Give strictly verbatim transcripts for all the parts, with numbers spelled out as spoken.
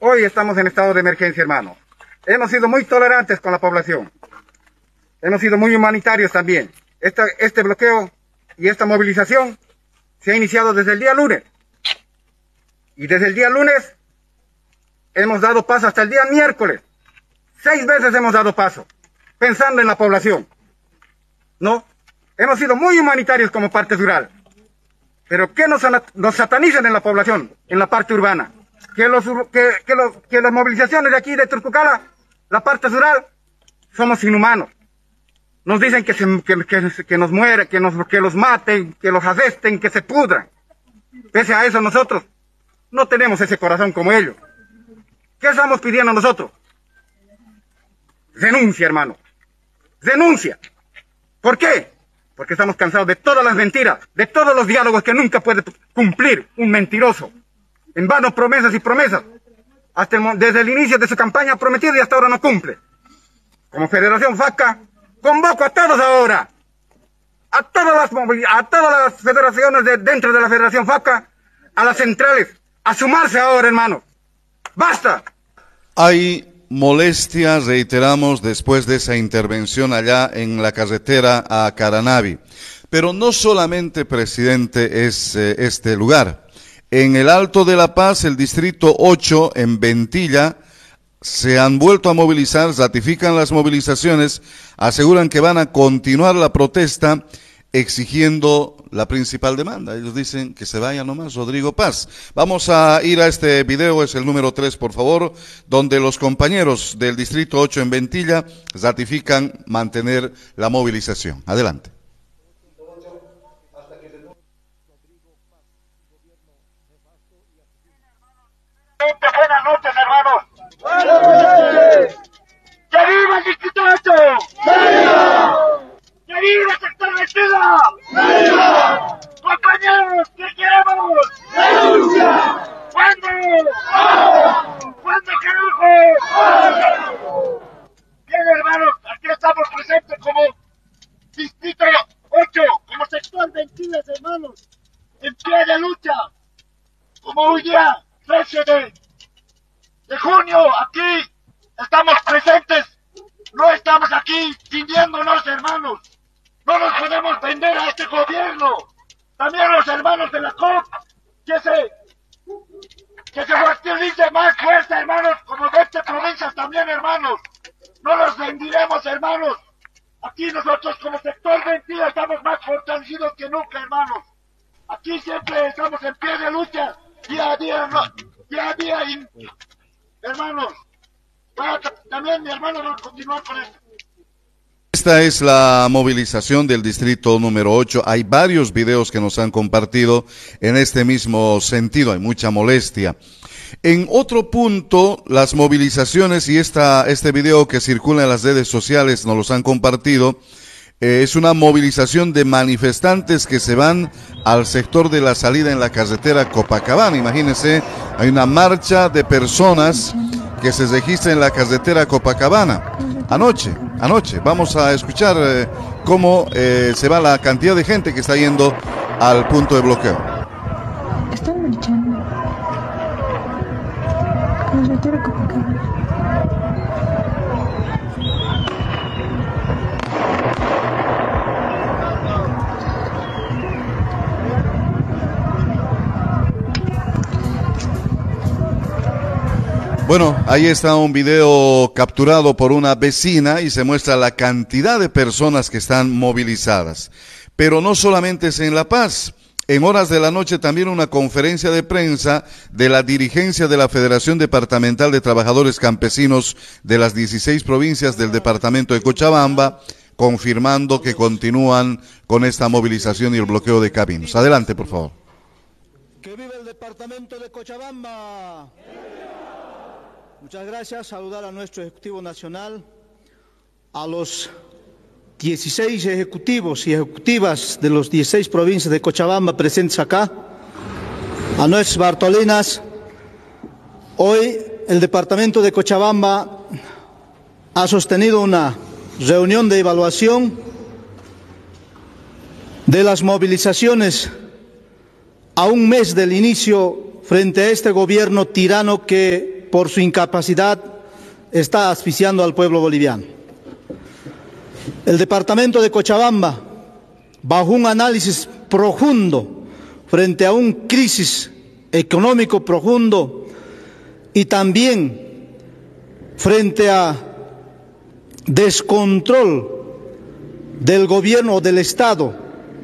Hoy estamos en estado de emergencia, hermano. Hemos sido muy tolerantes con la población. Hemos sido muy humanitarios también. Esta, este bloqueo y esta movilización se ha iniciado desde el día lunes. Y desde el día lunes hemos dado paso hasta el día miércoles. Seis veces hemos dado paso, pensando en la población. ¿No? Hemos sido muy humanitarios como parte rural. Pero que nos, nos satanicen en la población, en la parte urbana. Que, los, que, que, los, que las movilizaciones de aquí de Turcucala, la parte rural, somos inhumanos. Nos dicen que, se, que, que, que nos mueren, que, nos, que los maten, que los arresten, que se pudran. Pese a eso nosotros no tenemos ese corazón como ellos. ¿Qué estamos pidiendo nosotros? Renuncia, hermano. Renuncia. ¿Por qué? Porque estamos cansados de todas las mentiras, de todos los diálogos que nunca puede cumplir un mentiroso. En vano promesas y promesas. Hasta el, desde el inicio de su campaña ha prometido y hasta ahora no cumple. Como Federación FACA, convoco a todos ahora, a todas las, a todas las federaciones de, dentro de la Federación FACA, a las centrales, a sumarse ahora, hermano. ¡Basta! Hay molestia, reiteramos, después de esa intervención allá en la carretera a Caranavi. Pero no solamente, presidente, es eh, este lugar. En el Alto de La Paz, el distrito ocho, en Ventilla, se han vuelto a movilizar, ratifican las movilizaciones, aseguran que van a continuar la protesta exigiendo la principal demanda. Ellos dicen que se vaya nomás Rodrigo Paz. Vamos a ir a este video, es el número tres, por favor, donde los compañeros del distrito ocho en Ventilla ratifican mantener la movilización. Adelante. Buenas noches, hermanos. Buenas noches. ¡Que viva el distrito ocho! ¡Viva! ¡Que viva el sector Ventilla! ¡Viva! Compañeros, ¿qué queremos? ¡Denuncia! ¿Cuándo? ¡Ahora! ¿Cuándo, carajo? ¡Ahora! Bien, hermanos, aquí estamos presentes como distrito ocho, como sector Ventilla, hermanos, en pie de lucha, como hoy día trece de, de junio, aquí estamos presentes, no estamos aquí sintiéndonos, hermanos, no nos podemos vender a este gobierno, también los hermanos de la C O P, que se, que se utilice más fuerza, hermanos, como de esta provincia también, hermanos, no los vendiremos, hermanos, aquí nosotros como sector Ventilla estamos más fortalecidos que nunca, hermanos, aquí siempre estamos en pie de lucha, día a día, no, día a día, y, hermanos, para también mi hermano va a continuar con esto. Esta es la movilización del distrito número ocho. Hay varios videos que nos han compartido en este mismo sentido, hay mucha molestia. En otro punto, las movilizaciones y esta, este video que circula en las redes sociales nos los han compartido. Eh, es una movilización de manifestantes que se van al sector de la salida en la carretera Copacabana. Imagínense, hay una marcha de personas que se registra en la carretera Copacabana. Anoche, anoche, vamos a escuchar eh, cómo eh, se va la cantidad de gente que está yendo al punto de bloqueo. Están marchando. Carretera Copacabana. Bueno, ahí está un video capturado por una vecina y se muestra la cantidad de personas que están movilizadas. Pero no solamente es en La Paz. En horas de la noche también una conferencia de prensa de la dirigencia de la Federación Departamental de Trabajadores Campesinos de las dieciséis provincias del departamento de Cochabamba, confirmando que continúan con esta movilización y el bloqueo de caminos. Adelante, por favor. ¡Que viva el departamento de Cochabamba! Muchas gracias. Saludar a nuestro Ejecutivo Nacional, a los dieciséis ejecutivos y ejecutivas de las dieciséis provincias de Cochabamba presentes acá, a nuestras Bartolinas. Hoy el departamento de Cochabamba ha sostenido una reunión de evaluación de las movilizaciones a un mes del inicio frente a este gobierno tirano que por su incapacidad está asfixiando al pueblo boliviano. El departamento de Cochabamba, bajo un análisis profundo frente a una crisis económico profundo y también frente a descontrol del gobierno o del Estado,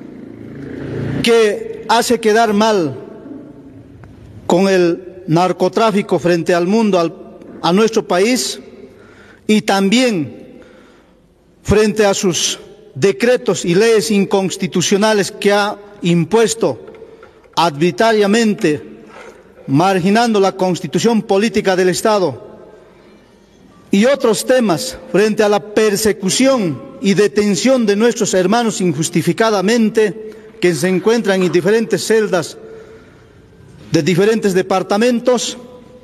que hace quedar mal con el narcotráfico frente al mundo, al, a nuestro país, y también frente a sus decretos y leyes inconstitucionales que ha impuesto arbitrariamente, marginando la constitución política del Estado, y otros temas frente a la persecución y detención de nuestros hermanos injustificadamente que se encuentran en diferentes celdas de diferentes departamentos,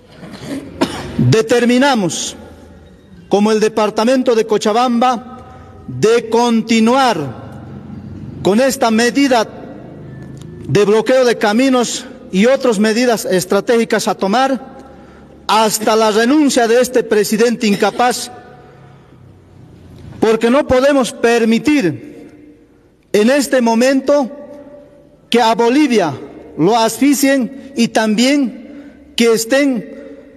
determinamos como el departamento de Cochabamba de continuar con esta medida de bloqueo de caminos y otras medidas estratégicas a tomar hasta la renuncia de este presidente incapaz, porque no podemos permitir en este momento que a Bolivia lo asfixien y también que estén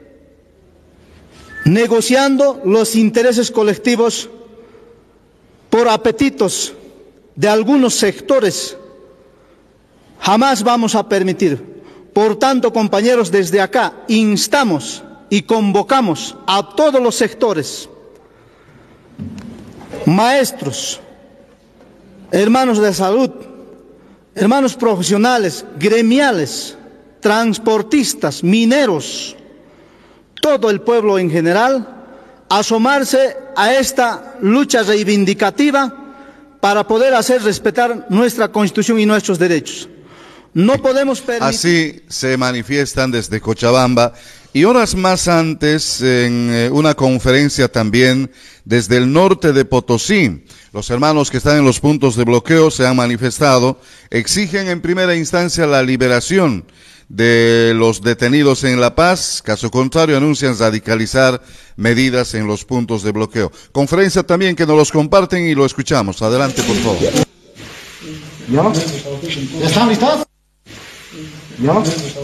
negociando los intereses colectivos por apetitos de algunos sectores. Jamás vamos a permitir. Por tanto, compañeros, desde acá instamos y convocamos a todos los sectores, maestros, hermanos de salud, hermanos profesionales, gremiales, transportistas, mineros, todo el pueblo en general, a asomarse a esta lucha reivindicativa para poder hacer respetar nuestra Constitución y nuestros derechos. No podemos permitir... Así se manifiestan desde Cochabamba y horas más antes en eh, una conferencia también desde el norte de Potosí. Los hermanos que están en los puntos de bloqueo se han manifestado, exigen en primera instancia la liberación de los detenidos en La Paz, caso contrario anuncian radicalizar medidas en los puntos de bloqueo. Conferencia también que nos los comparten y lo escuchamos. Adelante, por favor. ¿Ya? ¿Ya están listos? ¿Ya?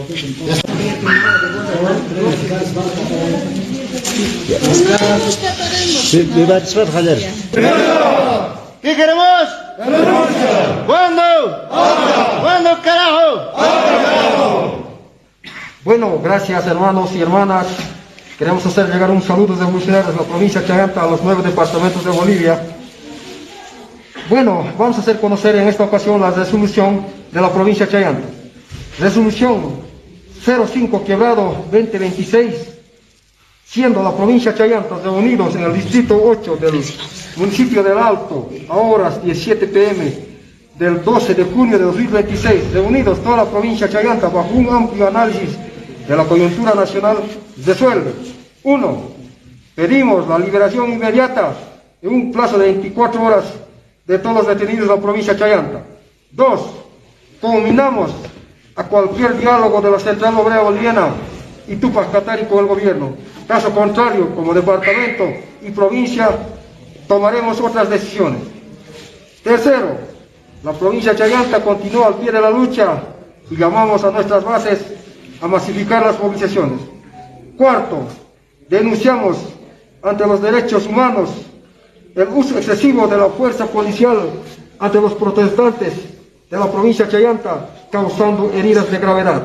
¿Qué queremos? ¡Renuncia! ¿Cuándo? ¡Ahora! ¿Cuándo, carajo? ¡Ahora, carajo! Bueno, gracias hermanos y hermanas. Queremos hacer llegar un saludo de funcionarios de la provincia de Chayanta a los nueve departamentos de Bolivia. Bueno, vamos a hacer conocer en esta ocasión la resolución de la provincia de Chayanta. Resolución cero cinco quebrado veinte veintiséis, siendo la provincia de Chayanta reunidos en el distrito ocho del municipio del Alto a horas diecisiete pe eme del doce de junio de dos mil veintiséis, reunidos toda la provincia de Chayanta bajo un amplio análisis de la coyuntura nacional, resuelve. uno. Pedimos la liberación inmediata en un plazo de veinticuatro horas de todos los detenidos de la provincia de Chayanta. dos. Combinamos a cualquier diálogo de la Central Obrera Boliviana y Tupac Katari con el gobierno. Caso contrario, como departamento y provincia, tomaremos otras decisiones. Tercero, la provincia de Chayanta continúa al pie de la lucha y llamamos a nuestras bases a masificar las movilizaciones. Cuarto, denunciamos ante los derechos humanos el uso excesivo de la fuerza policial ante los protestantes de la provincia de Chayanta, causando heridas de gravedad.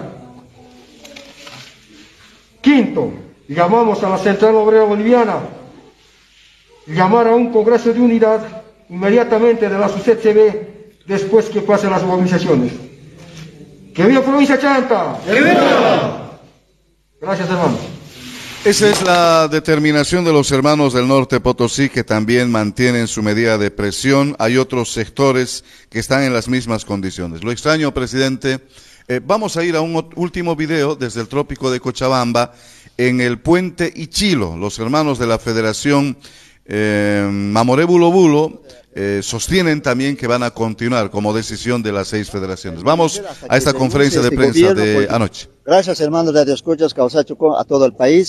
Quinto, llamamos a la Central Obrera Boliviana llamar a un Congreso de Unidad inmediatamente de la S U C E T C B después que pasen las movilizaciones. ¡Que viva provincia de Chayanta! ¡Que viva! Gracias, hermanos. Esa es la determinación de los hermanos del norte Potosí, que también mantienen su medida de presión. Hay otros sectores que están en las mismas condiciones. Lo extraño, presidente, eh, vamos a ir a un último video desde el trópico de Cochabamba, en el puente Ichilo. Los hermanos de la Federación eh, Mamoré Bulo Bulo eh, sostienen también que van a continuar como decisión de las seis federaciones. Vamos a esta conferencia de prensa de anoche. Gracias, hermanos de Radio Escuchas, Causa Chocó, a todo el país.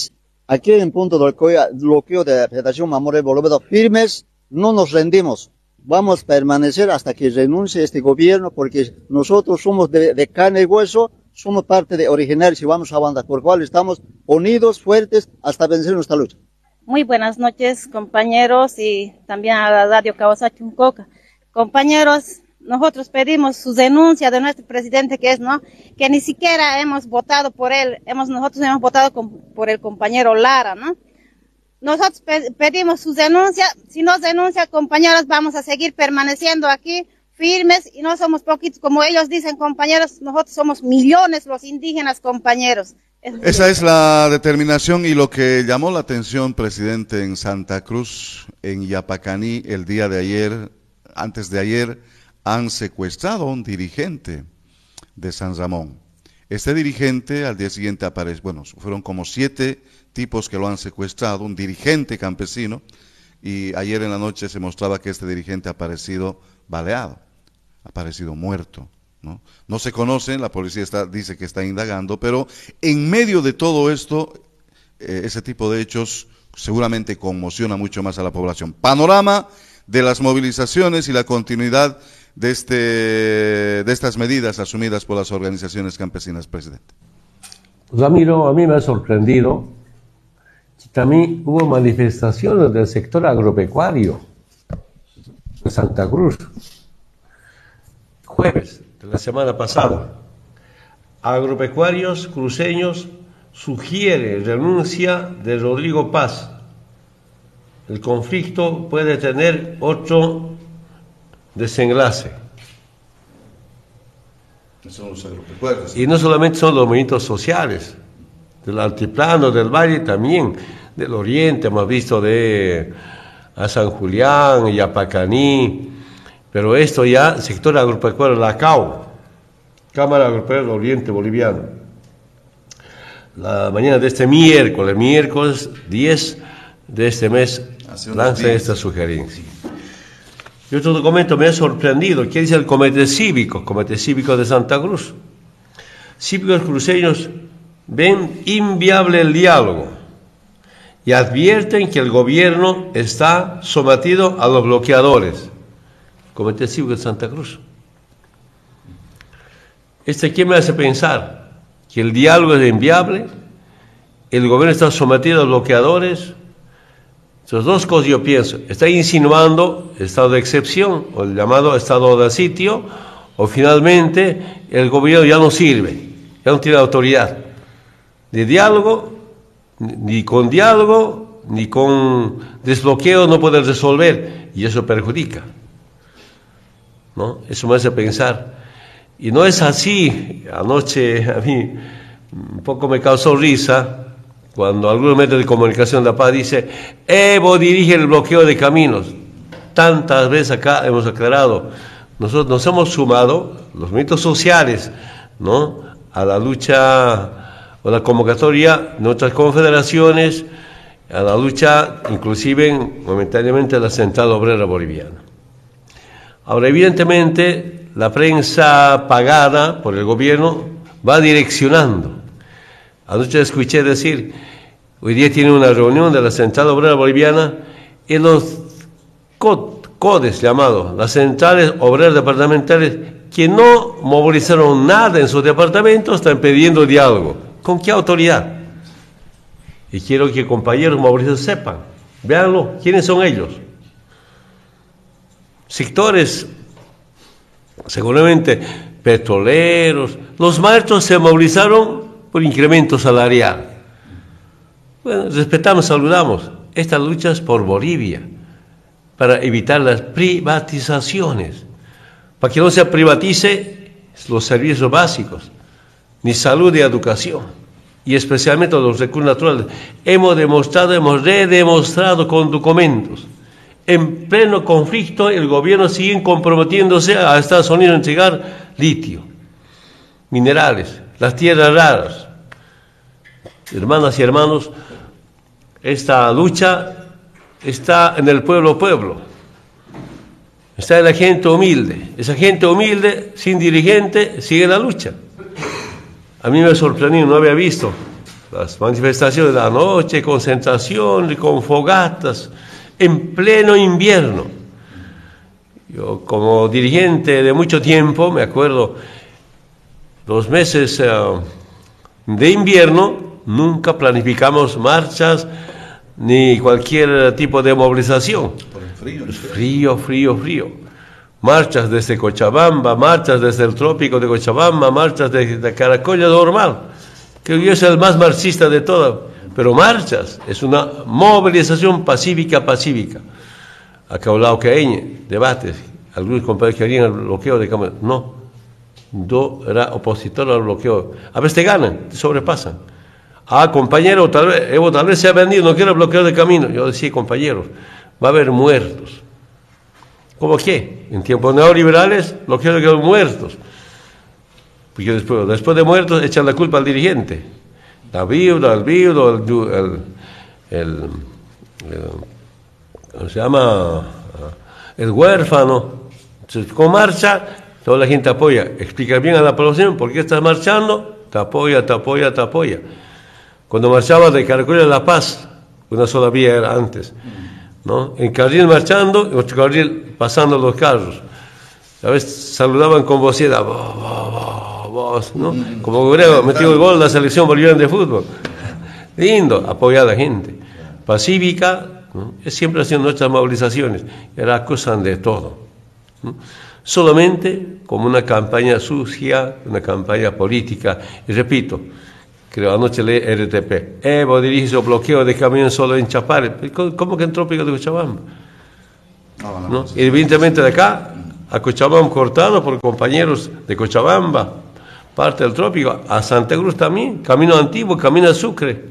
Aquí en punto del bloqueo de la Federación Mamoré Bolobedo, firmes, no nos rendimos. Vamos a permanecer hasta que renuncie este gobierno, porque nosotros somos de, de carne y hueso, somos parte de originarios y vamos a avanzar, por lo cual estamos unidos, fuertes, hasta vencer nuestra lucha. Muy buenas noches, compañeros, y también a la radio Kawasaki Uncoca. Compañeros, nosotros pedimos su denuncia de nuestro presidente, que es, ¿no? Que ni siquiera hemos votado por él, hemos, nosotros hemos votado con, por el compañero Lara, ¿no? Nosotros pe pedimos su denuncia. Si nos denuncia, compañeros, vamos a seguir permaneciendo aquí firmes, y no somos poquitos, como ellos dicen, compañeros, nosotros somos millones los indígenas, compañeros. Esa es la determinación y lo que llamó la atención, presidente, en Santa Cruz, en Yapacaní, el día de ayer, antes de ayer, han secuestrado a un dirigente de San Ramón. Este dirigente al día siguiente apareció, bueno, fueron como siete tipos que lo han secuestrado, un dirigente campesino, y ayer en la noche se mostraba que este dirigente ha aparecido baleado, ha aparecido muerto, ¿no? No se conocen, la policía está, dice que está indagando, pero en medio de todo esto, eh, ese tipo de hechos seguramente conmociona mucho más a la población. Panorama de las movilizaciones y la continuidad de, este, de estas medidas asumidas por las organizaciones campesinas, presidente. Ramiro, a mí me ha sorprendido que también hubo manifestaciones del sector agropecuario de Santa Cruz. Jueves de la semana pasada, agropecuarios cruceños sugieren renuncia de Rodrigo Paz. El conflicto puede tener otro desenlace. Son los agropecuarios. Y no solamente son los movimientos sociales, del altiplano, del valle, también del oriente, hemos visto de a San Julián, Yapacaní, pero esto ya, sector agropecuario, la C A O, Cámara Agropecuaria del Oriente Boliviano. La mañana de este miércoles, miércoles diez de este mes, lanza esta sugerencia. Y otro documento me ha sorprendido. ¿Qué dice el Comité Cívico? Comité Cívico de Santa Cruz. Cívicos cruceños ven inviable el diálogo y advierten que el gobierno está sometido a los bloqueadores. Comité Cívico de Santa Cruz. Este ¿qué me hace pensar? Que el diálogo es inviable, el gobierno está sometido a bloqueadores. Esas dos cosas yo pienso, está insinuando estado de excepción, o el llamado estado de sitio, o finalmente el gobierno ya no sirve, ya no tiene autoridad. De diálogo, ni con diálogo, ni con desbloqueo no puede resolver, y eso perjudica, ¿no? Eso me hace pensar. Y no es así. Anoche a mí un poco me causó risa cuando algunos medios de comunicación de La Paz dice Evo dirige el bloqueo de caminos. Tantas veces acá hemos aclarado, nosotros nos hemos sumado, los movimientos sociales, ¿no?, a la lucha o la convocatoria de otras confederaciones, a la lucha inclusive momentáneamente de la Central Obrera Boliviana. Ahora, evidentemente, la prensa pagada por el gobierno va direccionando. Anoche escuché decir, hoy día tiene una reunión de la Central Obrera Boliviana y los C O D E S llamados, las centrales obreras departamentales, que no movilizaron nada en sus departamentos, están pidiendo diálogo. ¿Con qué autoridad? Y quiero que compañeros movilizados sepan, véanlo, ¿quiénes son ellos? Sectores, seguramente petroleros. Los maestros se movilizaron por incremento salarial. Bueno, respetamos, saludamos. Esta lucha es por Bolivia, para evitar las privatizaciones, para que no se privatice los servicios básicos, ni salud ni educación, y especialmente los recursos naturales. Hemos demostrado, hemos redemostrado con documentos. En pleno conflicto, el gobierno sigue comprometiéndose a Estados Unidos a entregar litio, minerales, las tierras raras. Hermanas y hermanos, esta lucha está en el pueblo pueblo, está en la gente humilde. Esa gente humilde, sin dirigente, sigue la lucha. A mí me sorprendió, no había visto las manifestaciones de la noche, concentración, con fogatas, en pleno invierno. Yo, como dirigente de mucho tiempo, me acuerdo, los meses uh, de invierno, nunca planificamos marchas ni cualquier tipo de movilización. Por el frío. ¿No? Frío, frío, frío. Marchas desde Cochabamba, marchas desde el trópico de Cochabamba, marchas desde Caracolla normal. Creo que yo soy el más marxista de todas, pero marchas, es una movilización pacífica, pacífica. Acá hablado que hay debates, algunos compañeros querían el bloqueo de cámara. No, yo era opositor al bloqueo. A veces te ganan, te sobrepasan. Ah, compañero, tal vez, Evo tal vez se ha vendido, no quiero bloqueo de camino. Yo decía, compañeros, va a haber muertos. ¿Cómo qué? En tiempos neoliberales, bloqueo de muertos. Porque después, después de muertos echan la culpa al dirigente. La viuda, el viudo, el, el, el, el ¿cómo se llama? El huérfano. Entonces, con marcha, toda la gente apoya. Explica bien a la población por qué estás marchando, te apoya, te apoya, te apoya. Cuando marchaba de Caracolla a La Paz, una sola vía era antes, ¿no? En carril marchando, en otro carril pasando los carros. A veces saludaban con voceda, vos, ¿no? Como creo, metió el gol de la selección boliviana de fútbol. Lindo, apoyar a la gente. Pacífica, ¿no? Siempre haciendo nuestras movilizaciones. Y ahora acusan de todo, ¿no? Solamente como una campaña sucia, una campaña política. Y repito, creo anoche leí R T P. Evo dirige su bloqueo de camión solo en Chapare. ¿Cómo que en Trópico de Cochabamba? ¿No? Y evidentemente de acá a Cochabamba cortado por compañeros de Cochabamba, parte del Trópico, a Santa Cruz también, camino antiguo, camino a Sucre.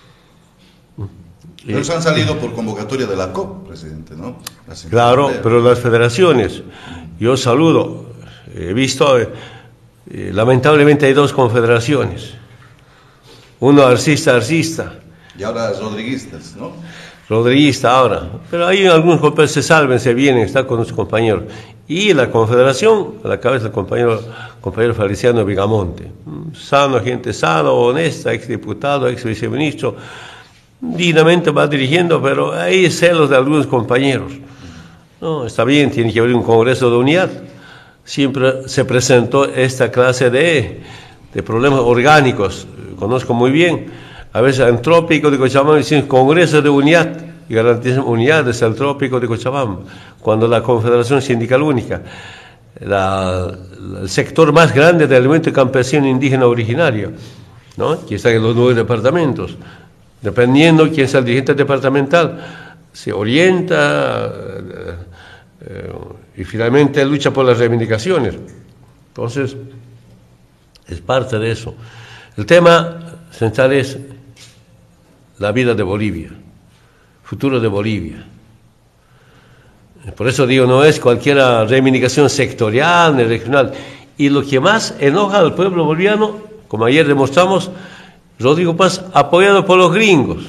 Ellos han salido por convocatoria de la C O P, presidente, ¿no? Claro, pero las federaciones, yo saludo, he visto, eh, lamentablemente hay dos confederaciones, uno arcista, arcista. Y ahora rodriguistas, ¿no? Rodriguista ahora, pero hay algunos compañeros se salven, se vienen, están con sus compañeros. Y la confederación, a la cabeza del compañero, compañero Feliciano Vigamonte, sano, gente sano, honesta, exdiputado, ex viceministro, dignamente va dirigiendo, pero hay celos de algunos compañeros. No, está bien, tiene que haber un congreso de unidad. Siempre se presentó esta clase de, de problemas orgánicos, conozco muy bien. A veces en Trópico de Cochabamba dicen congreso de unidad y garantizan unidad desde el Trópico de Cochabamba, cuando la Confederación Sindical Única, la, el sector más grande del elemento campesino indígena originario, ¿no? Que está en los nueve departamentos, dependiendo quién es el dirigente departamental, se orienta eh, eh, y finalmente lucha por las reivindicaciones. Entonces, es parte de eso. El tema central es la vida de Bolivia, futuro de Bolivia. Por eso digo, no es cualquier reivindicación sectorial ni regional. Y lo que más enoja al pueblo boliviano, como ayer demostramos, Rodrigo Paz, apoyado por los gringos,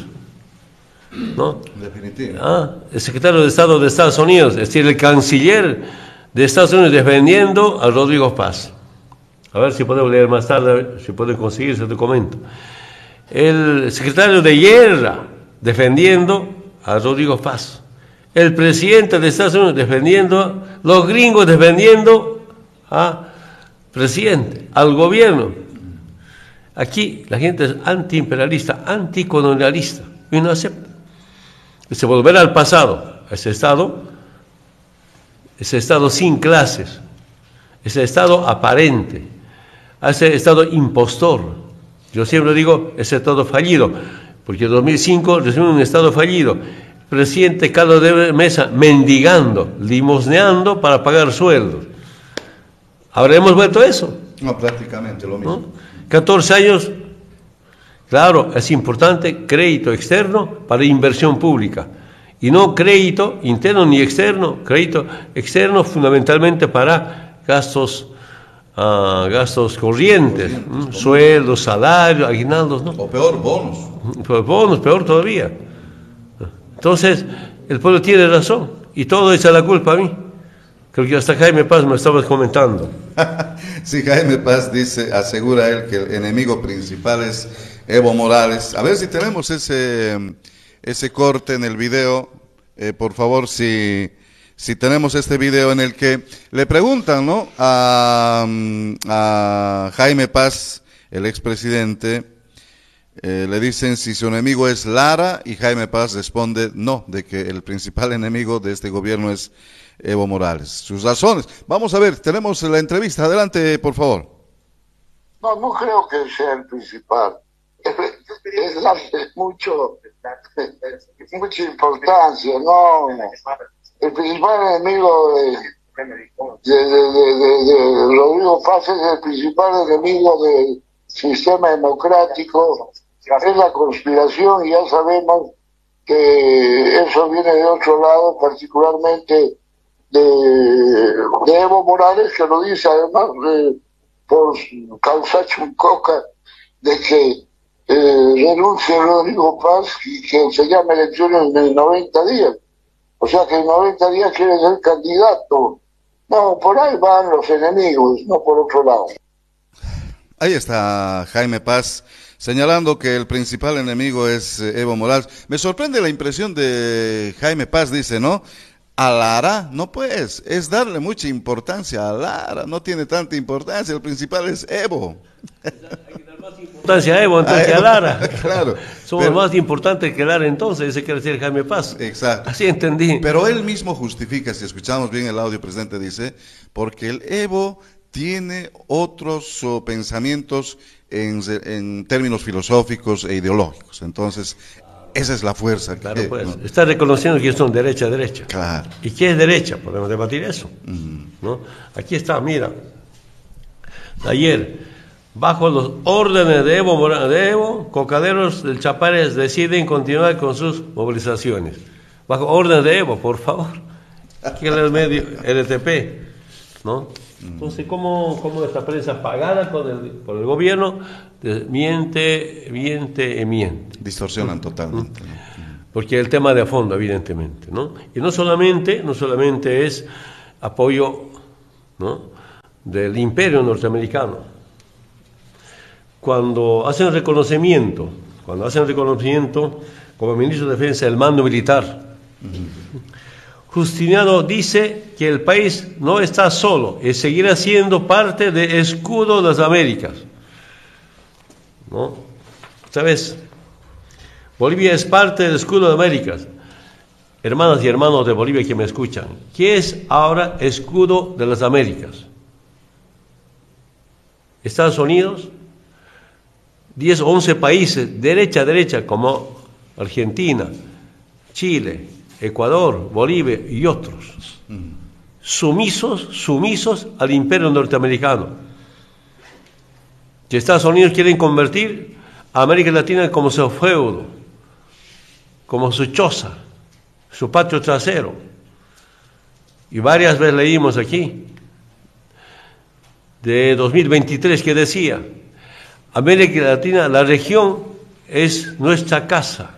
¿no? Definitivo. Ah, el secretario de Estado de Estados Unidos, es decir, el canciller de Estados Unidos defendiendo a Rodrigo Paz. A ver si podemos leer más tarde, si pueden conseguir ese documento. El secretario de Guerra defendiendo a Rodrigo Paz. El presidente de Estados Unidos defendiendo, los gringos defendiendo al presidente, al gobierno. Aquí la gente es antiimperialista, anticolonialista, y no acepta. Se volver al pasado, a ese Estado, ese Estado sin clases, ese Estado aparente, a ese Estado impostor. Yo siempre digo, ese Estado fallido, porque en dos mil cinco recibimos un Estado fallido. El presidente Carlos de Mesa mendigando, limosneando para pagar sueldos. ¿Habremos vuelto a eso? No, prácticamente lo mismo. ¿No? catorce años, claro, es importante crédito externo para inversión pública. Y no crédito interno ni externo, crédito externo fundamentalmente para gastos Uh, gastos corrientes, corrientes ¿no? Sueldos, salarios, aguinaldos, ¿no? O peor, bonos. Peor, bonos, peor todavía. Entonces, el pueblo tiene razón y todo echa la culpa a mí. Creo que hasta Jaime Paz me estabas comentando. Sí, Jaime Paz dice, asegura él que el enemigo principal es Evo Morales. A ver si tenemos ese, ese corte en el video, eh, por favor, si, si tenemos este video en el que le preguntan, ¿no?, a, a Jaime Paz, el expresidente, eh, le dicen si su enemigo es Lara, y Jaime Paz responde no, de que el principal enemigo de este gobierno es Evo Morales. Sus razones. Vamos a ver, tenemos la entrevista. Adelante, por favor. No, no creo que sea el principal. Es darle mucho, mucha importancia, ¿no? El principal enemigo de, de, de, de, de, de Rodrigo Paz es el principal enemigo del sistema democrático, es la conspiración, y ya sabemos que eso viene de otro lado, particularmente de, de Evo Morales, que lo dice además de, por causa chuncoca, de que eh, renuncie Rodrigo Paz y que se llame elecciones en noventa días. O sea que en noventa días quiere ser candidato. No, por ahí van los enemigos, no por otro lado. Ahí está Jaime Paz señalando que el principal enemigo es Evo Morales. Me sorprende la impresión de Jaime Paz, dice, ¿no? A Lara, no pues, es darle mucha importancia a Lara, no tiene tanta importancia, el principal es Evo. Hay que dar más importancia a Evo entonces que a Lara. Claro. Somos pero, más importantes que Lara entonces, ese quiere decir Jaime Paz. Exacto. Así entendí. Pero él mismo justifica, si escuchamos bien el audio, presidente, dice, porque el Evo tiene otros oh, pensamientos en, en términos filosóficos e ideológicos. Entonces, esa es la fuerza. Claro, que, pues, ¿no? está reconociendo que son derecha, derecha. Claro. ¿Y qué es derecha? Podemos debatir eso. Uh-huh. ¿No? Aquí está, mira. Ayer, bajo los órdenes de Evo, de Evo, cocaderos del Chapares deciden continuar con sus movilizaciones. Bajo órdenes de Evo, por favor. Aquí en el medio, L T P, ¿no? Entonces, ¿cómo, cómo esta prensa pagada con el, por el gobierno miente, miente y miente? Distorsionan totalmente. ¿no? Porque el tema de fondo, evidentemente, ¿no? Y no solamente, no solamente es apoyo, ¿no?, del imperio norteamericano. Cuando hacen reconocimiento, cuando hacen reconocimiento como ministro de Defensa del mando militar, uh-huh. Justiniano dice que el país no está solo y seguirá siendo parte del escudo de las Américas, ¿no? ¿Sabes? Bolivia es parte del escudo de Américas. Hermanas y hermanos de Bolivia que me escuchan, ¿qué es ahora escudo de las Américas? Estados Unidos, diez o once países, derecha a derecha, como Argentina, Chile, Ecuador, Bolivia y otros, sumisos, sumisos al imperio norteamericano. Que Estados Unidos quieren convertir a América Latina como su feudo, como su choza, su patio trasero. Y varias veces leímos aquí, de dos mil veintitrés, que decía, América Latina, la región es nuestra casa,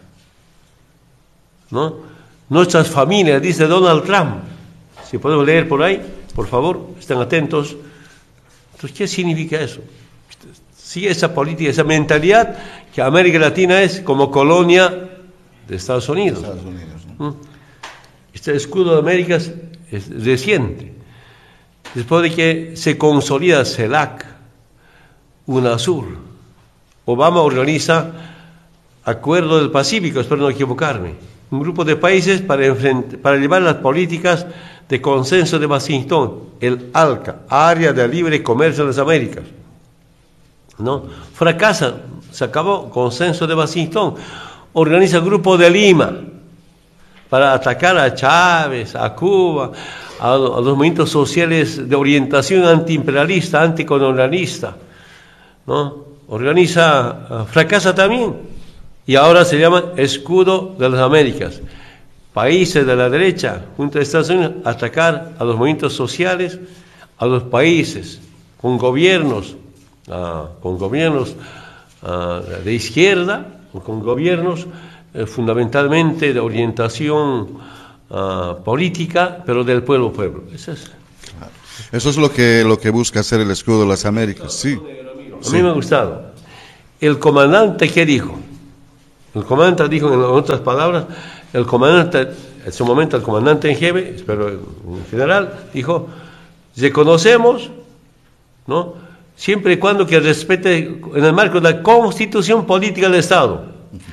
¿no? Nuestras familias, dice Donald Trump. Si podemos leer por ahí, por favor, estén atentos. Entonces, ¿qué significa eso? Sigue esa política, esa mentalidad que América Latina es como colonia de Estados Unidos. Estados Unidos, ¿no? Este escudo de América es, es reciente. Después de que se consolida CELAC, UNASUR, Obama organiza Acuerdo del Pacífico, espero no equivocarme, un grupo de países para, para llevar las políticas de consenso de Washington, el ALCA, Área de Libre Comercio de las Américas, ¿no? Fracasa, se acabó consenso de Washington, organiza el Grupo de Lima para atacar a Chávez, a Cuba, a, a los movimientos sociales de orientación antiimperialista, anticolonialista, ¿no? Organiza, fracasa también. Y ahora se llama Escudo de las Américas. Países de la derecha, junto a Estados Unidos, atacar a los movimientos sociales, a los países con gobiernos, uh, con gobiernos uh, de izquierda, con gobiernos uh, fundamentalmente de orientación uh, política, pero del pueblo a pueblo. Eso es. Claro. Eso es lo que, lo que busca hacer el Escudo de las Américas, sí. A mí me ha gustado. el comandante, ¿qué dijo? El comandante dijo, en otras palabras, el comandante, en su momento el comandante en jefe, pero en general, dijo, reconocemos, ¿no?, siempre y cuando que respete en el marco de la Constitución Política del Estado.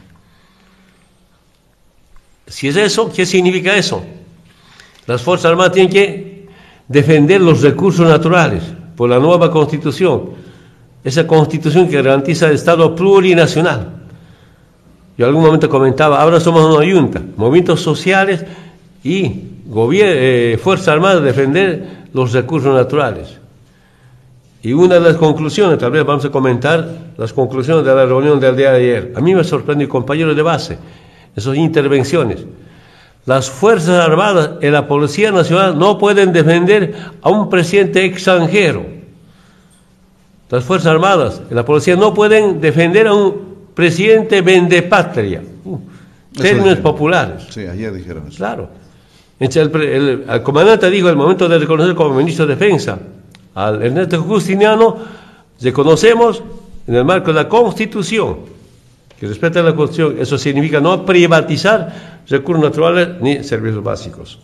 Si es eso, ¿qué significa eso? Las Fuerzas Armadas tienen que defender los recursos naturales por la nueva Constitución, esa Constitución que garantiza el Estado plurinacional. Yo en algún momento comentaba, ahora somos una junta, movimientos sociales y eh, Fuerzas Armadas defender los recursos naturales. Y una de las conclusiones, tal vez vamos a comentar las conclusiones de la reunión del día de ayer. A mí me sorprendió, compañeros de base, esas intervenciones. Las Fuerzas Armadas y la Policía Nacional no pueden defender a un presidente extranjero. Las Fuerzas Armadas y la Policía no pueden defender a un presidente vendepatria. Uh, términos populares. Sí, ayer dijeron eso. Claro. Entonces, el, el, el comandante dijo, en el momento de reconocer como ministro de Defensa al Ernesto Justiniano, reconocemos en el marco de la Constitución, que respeta la Constitución. Eso significa no privatizar recursos naturales ni servicios básicos.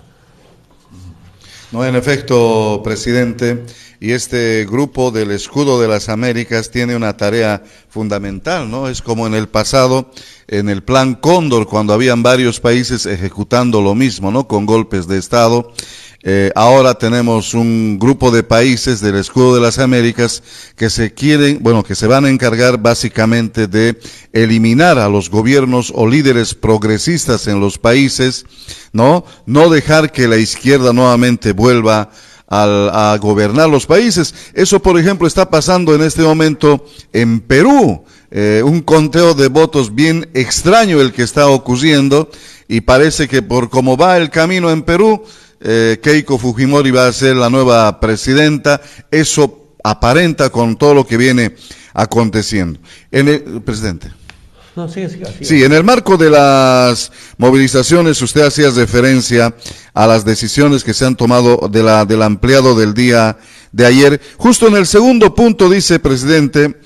No, en efecto, presidente, y este grupo del Escudo de las Américas tiene una tarea fundamental, ¿no? Es como en el pasado, en el Plan Cóndor, cuando habían varios países ejecutando lo mismo, ¿no?, con golpes de Estado. Eh, ahora tenemos un grupo de países del Escudo de las Américas que se quieren, bueno, que se van a encargar básicamente de eliminar a los gobiernos o líderes progresistas en los países, ¿no? No dejar que la izquierda nuevamente vuelva al, a gobernar los países. Eso, por ejemplo, está pasando en este momento en Perú. Eh, un conteo de votos bien extraño el que está ocurriendo, y parece que por cómo va el camino en Perú, Eh, Keiko Fujimori va a ser la nueva presidenta. Eso aparenta con todo lo que viene aconteciendo. En el, presidente. No, sí, sí, sí. Sí, en el marco de las movilizaciones, usted hacía referencia a las decisiones que se han tomado de la, del ampliado del día de ayer. Justo en el segundo punto dice, presidente,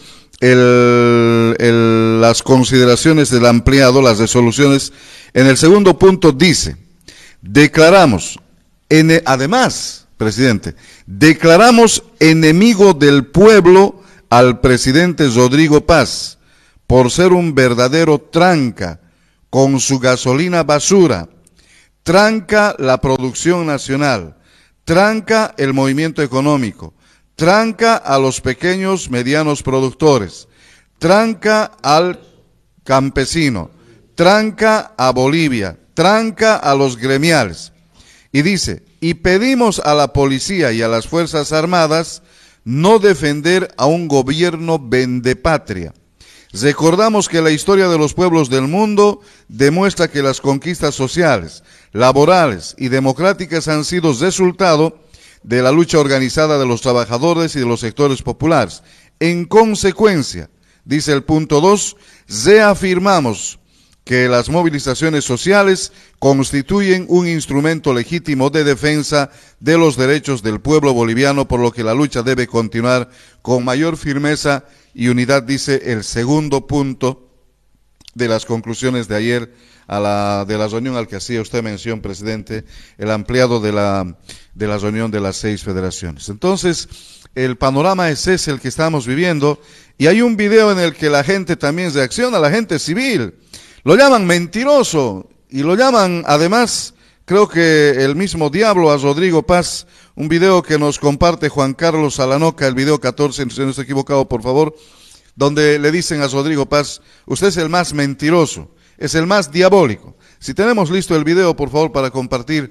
el, el, las consideraciones del ampliado, las resoluciones, en el segundo punto dice, declaramos, En, además, presidente, declaramos enemigo del pueblo al presidente Rodrigo Paz por ser un verdadero tranca con su gasolina basura, tranca la producción nacional, tranca el movimiento económico, tranca a los pequeños, medianos productores, tranca al campesino, tranca a Bolivia, tranca a los gremiales. Y dice, y pedimos a la policía y a las Fuerzas Armadas no defender a un gobierno vendepatria. Recordamos que la historia de los pueblos del mundo demuestra que las conquistas sociales, laborales y democráticas han sido resultado de la lucha organizada de los trabajadores y de los sectores populares. En consecuencia, dice el punto dos, reafirmamos que las movilizaciones sociales constituyen un instrumento legítimo de defensa de los derechos del pueblo boliviano, por lo que la lucha debe continuar con mayor firmeza y unidad, dice el segundo punto de las conclusiones de ayer a la, de la reunión al que hacía usted mención, presidente, el ampliado de la, de la reunión de las seis federaciones. Entonces, el panorama es ese el que estamos viviendo, y hay un video en el que la gente también reacciona, la gente civil. Lo llaman mentiroso y lo llaman, además, creo que el mismo diablo a Rodrigo Paz. Un video que nos comparte Juan Carlos Alanoca, el video catorce, si no estoy equivocado, por favor, donde le dicen a Rodrigo Paz, usted es el más mentiroso, es el más diabólico. Si tenemos listo el video, por favor, para compartir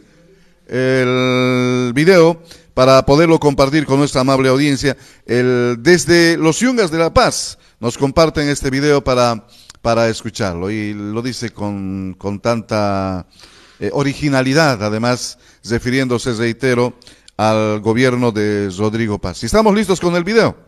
el video, para poderlo compartir con nuestra amable audiencia. El, desde los Yungas de La Paz nos comparten este video para... para escucharlo, y lo dice con, con tanta eh, originalidad, además refiriéndose, reitero, al gobierno de Rodrigo Paz. ¿Estamos listos con el video?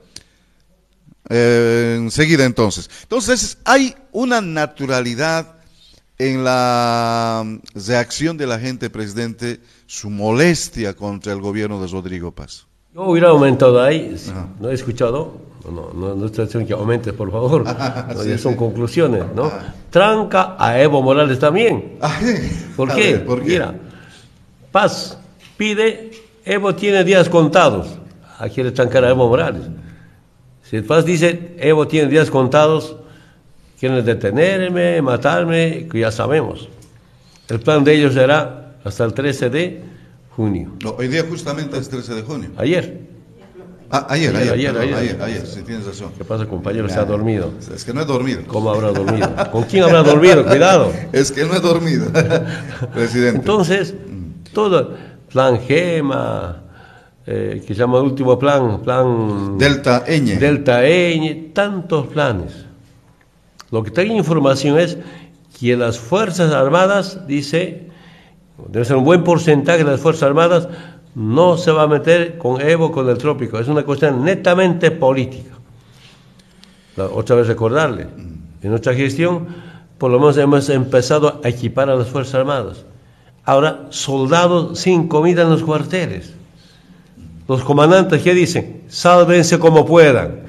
Eh, enseguida entonces. Entonces, hay una naturalidad en la reacción de la gente, presidente, su molestia contra el gobierno de Rodrigo Paz. Yo hubiera aumentado ahí, Ajá. no he escuchado, no, no, no estoy diciendo que aumente, por favor. Ah, no, sí, ya son sí. conclusiones, ¿no? Ah. Tranca a Evo Morales también. Ah, ¿Por a qué? ver, ¿por qué? Mira, Paz pide, Evo tiene días contados. Ah, quiere trancar a Evo Morales. Si Paz dice, Evo tiene días contados, quieren detenerme, matarme, que ya sabemos. El plan de ellos será hasta el trece de junio. No, hoy día justamente es trece de junio. Ayer. Ah, ayer, ayer, Ayer, perdón, ayer. ayer, ayer, sí, tienes razón. ¿Qué pasa, compañero? Está dormido. Es que no he dormido. ¿Cómo habrá dormido? ¿Con quién habrá dormido? Cuidado. Es que no he dormido, presidente. Entonces, todo, plan GEMA, eh, que se llama último plan, plan... Delta Ñ. Delta Ñ, tantos planes. Lo que tengo información es que las Fuerzas Armadas, dice, debe ser un buen porcentaje de las Fuerzas Armadas, no se va a meter con Evo, con el trópico. Es una cuestión netamente política. La, otra vez recordarle, en nuestra gestión, por lo menos hemos empezado a equipar a las Fuerzas Armadas. Ahora, soldados sin comida en los cuarteles. Los comandantes, ¿qué dicen? Sálvense como puedan.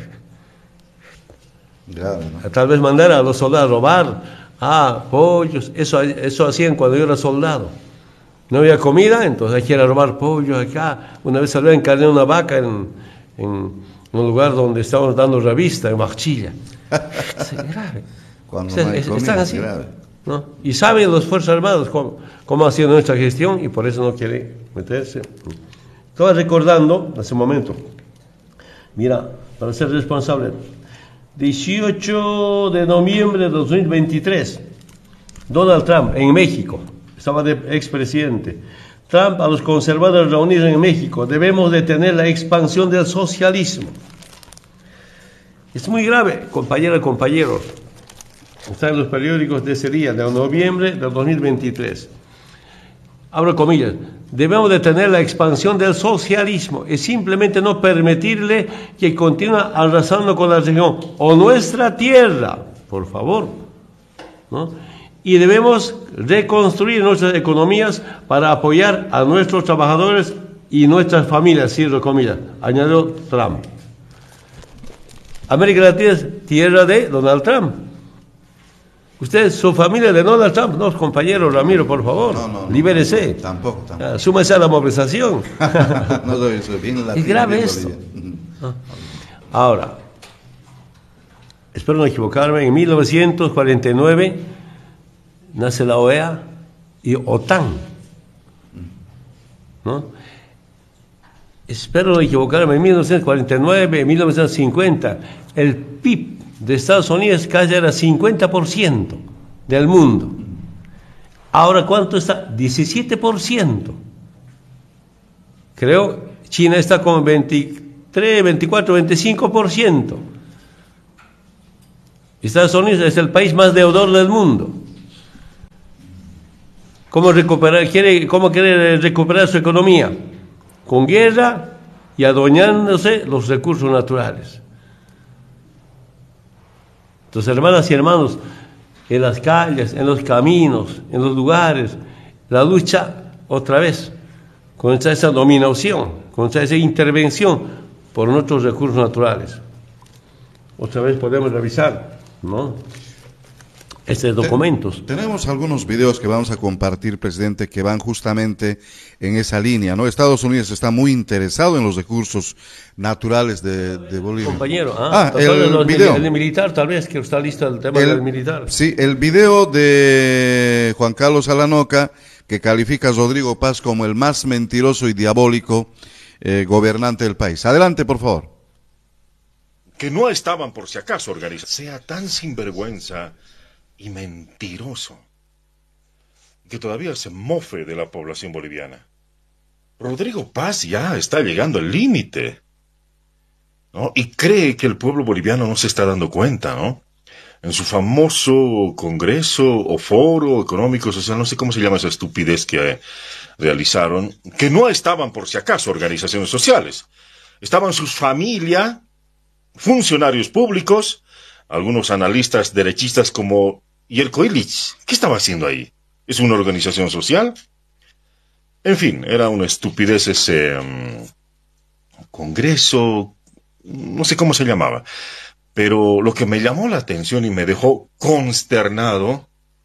Grave, ¿no? Tal vez mandar a los soldados a robar, ah, pollos, eso, eso hacían cuando yo era soldado. No había comida, entonces hay que ir a robar pollos acá. Una vez salí a encarnar una vaca en, en un lugar donde estábamos dando revista, en Machilla. Es grave. Cuando O sea, no hay es- comida, están es así, grave. ¿no? Y saben los Fuerzas Armadas cómo, cómo ha sido nuestra gestión y por eso no quiere meterse. Estaba recordando hace un momento, mira, para ser responsable, dieciocho de noviembre de dos mil veintitrés, Donald Trump en México, estaba de expresidente. Trump a los conservadores reunidos en México, debemos detener la expansión del socialismo. Es muy grave, compañeras y compañeros. Está en los periódicos de ese día, de noviembre de dos mil veintitrés. Abro comillas. Debemos detener la expansión del socialismo y simplemente no permitirle que continúe arrasando con la región o nuestra tierra, por favor, ¿no? Y debemos reconstruir nuestras economías para apoyar a nuestros trabajadores y nuestras familias, cierro comillas, añadió Trump. América Latina es tierra de Donald Trump. Usted, su familia de Donald Trump, no, compañero Ramiro, por favor, No, no, no, libérese. no, tampoco, tampoco. Ah, súmese a la movilización. No soy, soy bien latino, Es grave bien esto. boliviano. Ah. Ahora, espero no equivocarme, en mil novecientos cuarenta y nueve nace la O E A y OTAN, ¿no? Espero no equivocarme, en mil novecientos cuarenta y nueve, en mil novecientos cincuenta, el P I B de Estados Unidos casi era cincuenta por ciento del mundo. Ahora, ¿cuánto está? diecisiete por ciento. Creo, China está con veintitrés, veinticuatro, veinticinco por ciento. Estados Unidos es el país más deudor del mundo. ¿Cómo recuperar, quiere, cómo quiere recuperar su economía? Con guerra y adueñándose los recursos naturales. Entonces, hermanas y hermanos, en las calles, en los caminos, en los lugares, la lucha otra vez contra esa dominación, contra esa intervención por nuestros recursos naturales. Otra vez podemos revisar, ¿no?, estos documentos. Tenemos algunos videos que vamos a compartir, presidente, que van justamente en esa línea, ¿no? Estados Unidos está muy interesado en los recursos naturales de, de Bolivia. Compañero, ah, ah el, los, video. El, el militar, tal vez, que está listo el tema el, del militar. Sí, el video de Juan Carlos Alanoca, que califica a Rodrigo Paz como el más mentiroso y diabólico eh, gobernante del país. Adelante, por favor. Que no estaban por si acaso organizados. Sea tan sinvergüenza y mentiroso que todavía se mofe de la población boliviana. Rodrigo Paz ya está llegando al límite, ¿no? Y cree que el pueblo boliviano no se está dando cuenta, ¿no? En su famoso congreso o foro económico social, no sé cómo se llama esa estupidez que eh, realizaron, que no estaban por si acaso organizaciones sociales. Estaban sus familias, funcionarios públicos, algunos analistas derechistas como Yerko Illich. ¿Qué estaba haciendo ahí? ¿Es una organización social? En fin, era una estupidez ese um, congreso no sé cómo se llamaba, pero lo que me llamó la atención y me dejó consternado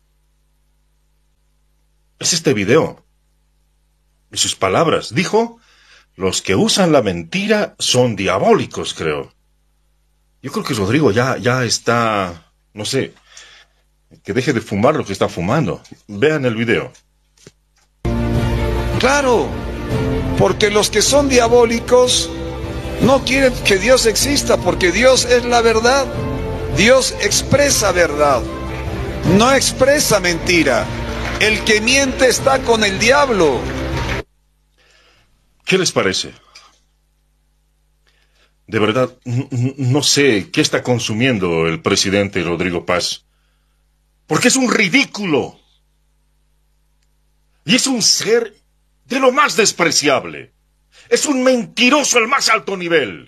es este video. Y sus palabras, dijo, los que usan la mentira son diabólicos, creo. Yo creo que Rodrigo ya, ya está, no sé, que deje de fumar lo que está fumando. Vean el video. Claro, porque los que son diabólicos no quieren que Dios exista, porque Dios es la verdad. Dios expresa verdad, no expresa mentira. El que miente está con el diablo. ¿Qué les parece? De verdad, no sé qué está consumiendo el presidente Rodrigo Paz, porque es un ridículo. Y es un ser de lo más despreciable. Es un mentiroso al más alto nivel.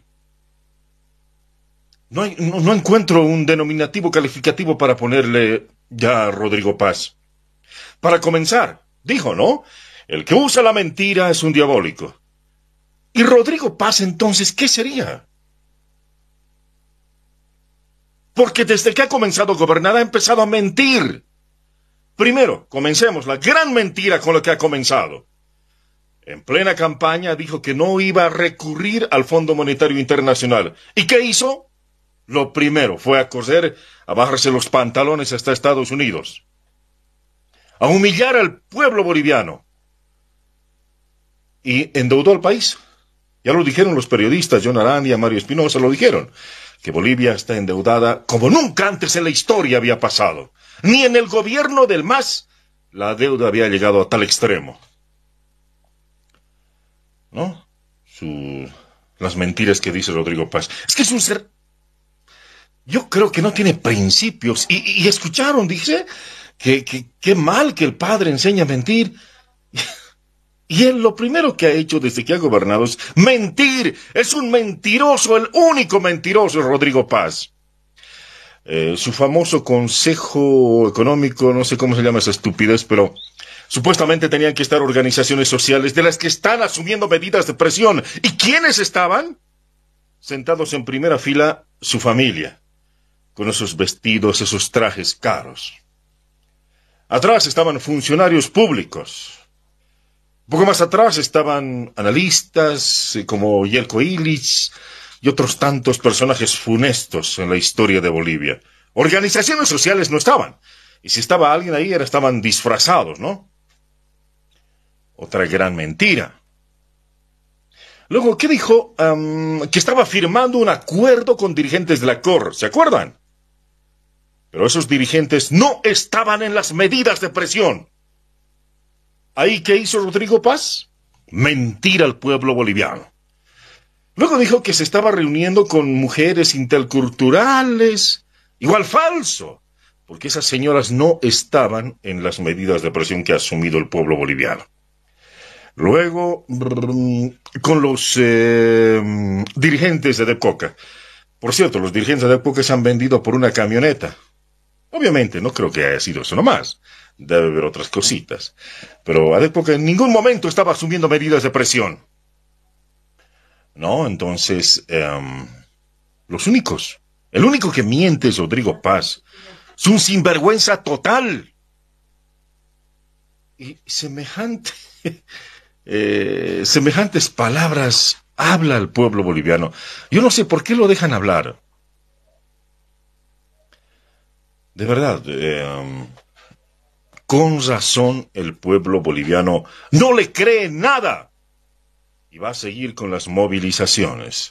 No, hay, no, no encuentro un denominativo calificativo para ponerle ya a Rodrigo Paz. Para comenzar, dijo, ¿no? El que usa la mentira es un diabólico. ¿Y Rodrigo Paz entonces qué sería? Porque desde que ha comenzado a gobernar ha empezado a mentir. Primero, comencemos la gran mentira con la que ha comenzado. En plena campaña dijo que no iba a recurrir al Fondo Monetario Internacional. ¿Y qué hizo? Lo primero fue a correr, a bajarse los pantalones hasta Estados Unidos. A humillar al pueblo boliviano. Y endeudó al país. Ya lo dijeron los periodistas, John Arania, Mario Espinosa, lo dijeron, que Bolivia está endeudada como nunca antes en la historia había pasado. Ni en el gobierno del M A S la deuda había llegado a tal extremo. ¿No? Su... Las mentiras que dice Rodrigo Paz. Es que es un ser... Yo creo que no tiene principios. Y, y escucharon, dice, que, que, que mal que el padre enseña a mentir. Y él lo primero que ha hecho desde que ha gobernado es mentir. Es un mentiroso, el único mentiroso es Rodrigo Paz. Eh, su famoso Consejo Económico, no sé cómo se llama esa estupidez, pero supuestamente tenían que estar organizaciones sociales de las que están asumiendo medidas de presión. ¿Y quiénes estaban? Sentados en primera fila, su familia, con esos vestidos, esos trajes caros. Atrás estaban funcionarios públicos. Un poco más atrás estaban analistas como Jelko Illich y otros tantos personajes funestos en la historia de Bolivia. Organizaciones sociales no estaban. Y si estaba alguien ahí, era, estaban disfrazados, ¿no? Otra gran mentira. Luego, ¿qué dijo? Um, que estaba firmando un acuerdo con dirigentes de la C O R, ¿se acuerdan? Pero esos dirigentes no estaban en las medidas de presión. ¿Ahí qué hizo Rodrigo Paz? Mentir al pueblo boliviano. Luego dijo que se estaba reuniendo con mujeres interculturales. Igual falso, porque esas señoras no estaban en las medidas de presión que ha asumido el pueblo boliviano. Luego, con los eh, dirigentes de Adepcoca. Por cierto, los dirigentes de Adepcoca se han vendido por una camioneta. Obviamente, no creo que haya sido eso nomás. Debe haber otras cositas. Pero Adepcoca en ningún momento estaba asumiendo medidas de presión. No, entonces, um, los únicos. El único que miente es Rodrigo Paz. Es un sinvergüenza total. Y semejante, eh, semejantes palabras habla el pueblo boliviano. Yo no sé por qué lo dejan hablar. De verdad, eh, um, con razón el pueblo boliviano no le cree nada y va a seguir con las movilizaciones.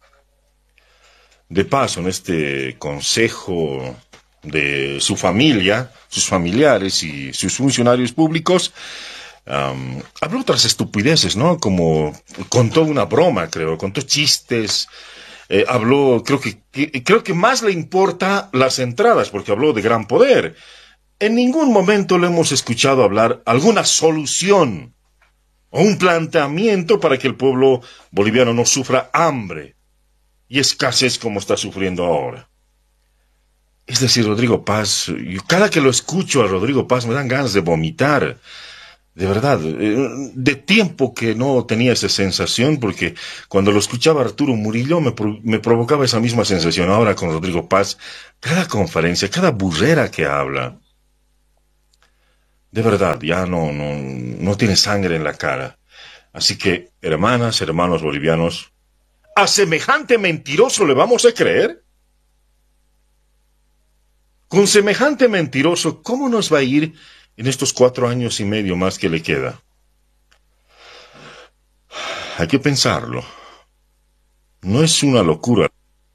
De paso, en este consejo de su familia, sus familiares y sus funcionarios públicos, um, habló otras estupideces, ¿no? Como contó una broma, creo, contó chistes. Eh, habló, creo que, que, creo que más le importa las entradas, porque habló de gran poder. En ningún momento le hemos escuchado hablar alguna solución o un planteamiento para que el pueblo boliviano no sufra hambre y escasez como está sufriendo ahora. Es decir, Rodrigo Paz, yo cada que lo escucho a Rodrigo Paz me dan ganas de vomitar. De verdad, de tiempo que no tenía esa sensación, porque cuando lo escuchaba Arturo Murillo me, me provocaba esa misma sensación. Ahora con Rodrigo Paz, cada conferencia, cada burrera que habla, de verdad, ya no, no, no tiene sangre en la cara. Así que, hermanas, hermanos bolivianos, ¿a semejante mentiroso le vamos a creer? Con semejante mentiroso, ¿cómo nos va a ir en estos cuatro años y medio más que le queda? Hay que pensarlo. No es una locura.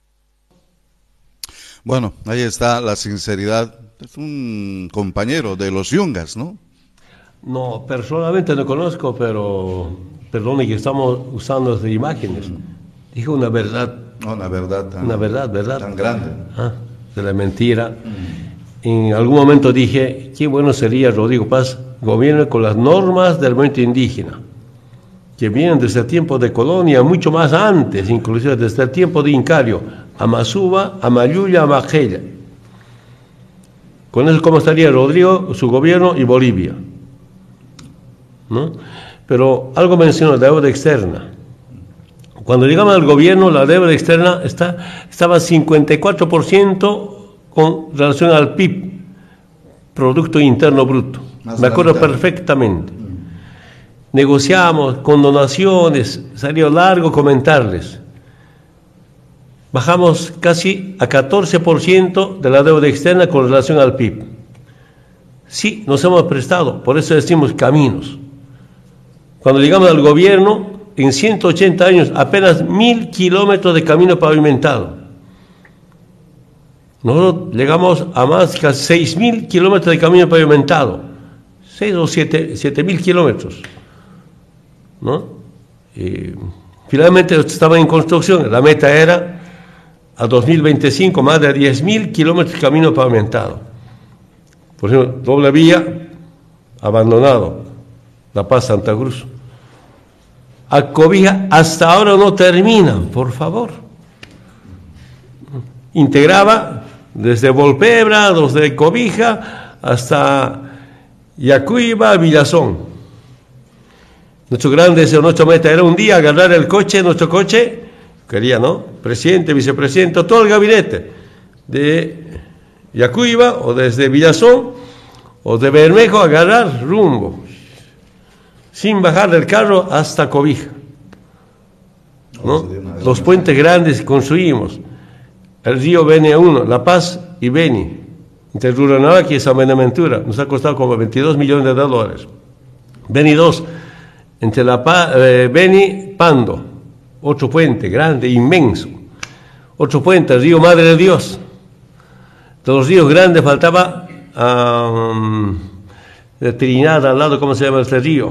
Bueno, ahí está la sinceridad. Es un compañero de los Yungas, ¿no? No, personalmente no conozco, pero perdone que estamos usando estas imágenes. Dijo una verdad. Una verdad tan, una verdad, verdad. tan grande. Ah, de la mentira. En algún momento dije, qué bueno sería Rodrigo Paz gobierne con las normas del movimiento indígena, que vienen desde el tiempo de Colonia, mucho más antes, inclusive desde el tiempo de Incario, Amasuba, Amayuya, Amajella. Con eso, ¿cómo estaría Rodrigo, su gobierno y Bolivia? ¿No? Pero algo mencionó, la deuda externa. Cuando llegamos al gobierno, la deuda externa está, estaba cincuenta y cuatro por ciento con relación al P I B, Producto Interno Bruto. Más Me acuerdo perfectamente. Mm. Negociamos con donaciones, salió largo comentarles. Bajamos casi a catorce por ciento de la deuda externa con relación al P I B. Sí, nos hemos prestado, por eso decimos caminos. Cuando llegamos al gobierno, en ciento ochenta años, apenas mil kilómetros de camino pavimentado. Nosotros llegamos a más que seis mil kilómetros de camino pavimentado, seis o siete mil kilómetros, ¿no? Y finalmente estaba en construcción, la meta era a dos mil veinticinco más de diez mil kilómetros de camino pavimentado. Por ejemplo, doble vía, abandonado, La Paz, Santa Cruz. Alcobija hasta ahora no termina, por favor. Integraba desde Volpebra, desde Cobija, hasta Yacuiba, Villazón. Nuestro gran deseo, nuestra meta era un día agarrar el coche, nuestro coche, quería, ¿no? Presidente, vicepresidente, todo el gabinete, de Yacuiba o desde Villazón o de Bermejo, agarrar rumbo, sin bajar del carro hasta Cobija, ¿no? Los puentes grandes construimos. El río Beni uno, La Paz y Beni, entre Ruranabaque y San Buenaventura, nos ha costado como veintidós millones de dólares. Beni dos, entre La Paz, eh, Beni, Pando, otro puente grande, inmenso. Otro puente, el río Madre de Dios. De los ríos grandes faltaba um, de Trinidad al lado, ¿cómo se llama este río?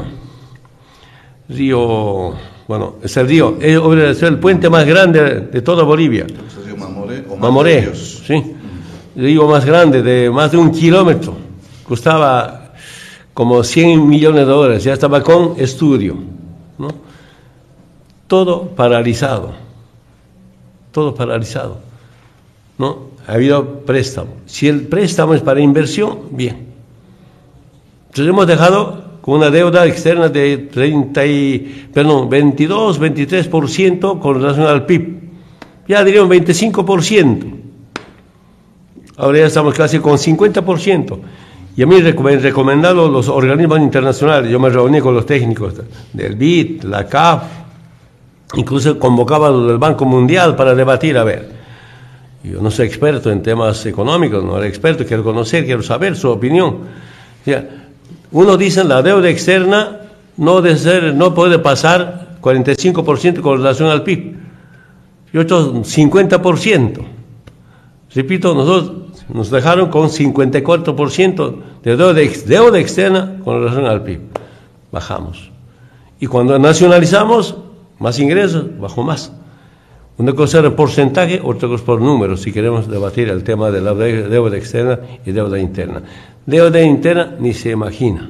Río, bueno, es el río, es el puente más grande de toda Bolivia. Mamoré, sí, el río más grande, de más de un kilómetro, costaba como cien millones de dólares, ya estaba con estudio, ¿no? Todo paralizado, todo paralizado, ¿no? Ha habido préstamo. Si el préstamo es para inversión, bien. Entonces hemos dejado con una deuda externa de treinta y, perdón, veintidós, veintitrés por ciento con relación al P I B. Ya diríamos veinticinco por ciento. Ahora ya estamos casi con cincuenta por ciento. Y a mí me han recomendado los organismos internacionales. Yo me reuní con los técnicos del B I D, la C A F, incluso convocaba al Banco Mundial para debatir, a ver. Yo no soy experto en temas económicos, no era experto, quiero conocer, quiero saber su opinión. O sea, uno dice la deuda externa no, de ser, no puede pasar cuarenta y cinco por ciento con relación al P I B. Y otros cincuenta por ciento. Repito, nosotros nos dejaron con cincuenta y cuatro por ciento de deuda, deuda externa con relación al P I B. Bajamos. Y cuando nacionalizamos, más ingresos, bajó más. Una cosa era porcentaje, otra cosa por números, si queremos debatir el tema de la deuda externa y deuda interna. Deuda interna ni se imagina.